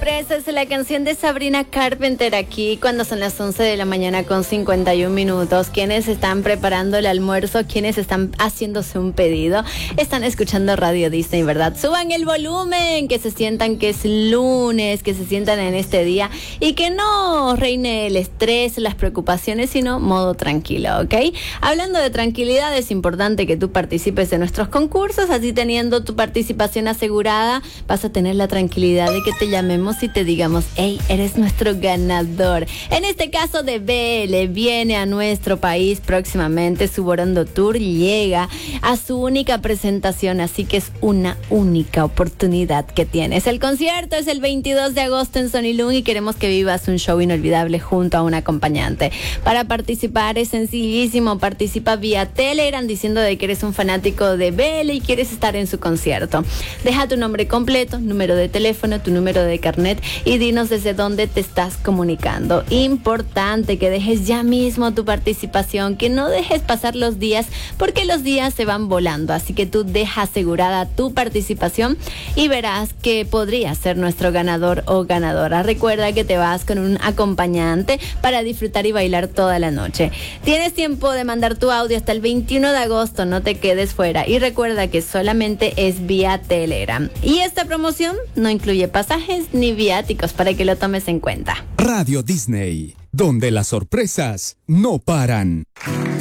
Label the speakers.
Speaker 1: sorpresa es la canción de Sabrina Carpenter aquí cuando son las 11 de la mañana con 51 minutos. Quienes están preparando el almuerzo, quienes están haciéndose un pedido, están escuchando Radio Disney, ¿verdad? Suban el volumen, que se sientan que es lunes, que se sientan en este día y que no reine el estrés, las preocupaciones, sino modo tranquilo, ¿ok? Hablando de tranquilidad, es importante que tú participes en nuestros concursos, así teniendo tu participación asegurada, vas a tener la tranquilidad de que te llamemos y te digamos, hey, eres nuestro ganador. En este caso de BL, viene a nuestro país próximamente, su Borondo Tour llega a su única presentación, así que es una única oportunidad que tienes. El concierto es el 22 de agosto en Sonilung y queremos que vivas un show inolvidable junto a un acompañante. Para participar es sencillísimo, participa vía Telegram diciendo de que eres un fanático de BL y quieres estar en su concierto. Deja tu nombre completo, número de teléfono, tu número de carnet y dinos desde dónde te estás comunicando. Importante que dejes ya mismo tu participación, que no dejes pasar los días porque los días se van volando, así que tú deja asegurada tu participación y verás que podrías ser nuestro ganador o ganadora. Recuerda que te vas con un acompañante para disfrutar y bailar toda la noche. Tienes tiempo de mandar tu audio hasta el 21 de agosto, no te quedes fuera y recuerda que solamente es vía Telegram. Y esta promoción no incluye pasajes ni viáticos para que lo tomes en cuenta.
Speaker 2: Radio Disney, donde las sorpresas no paran.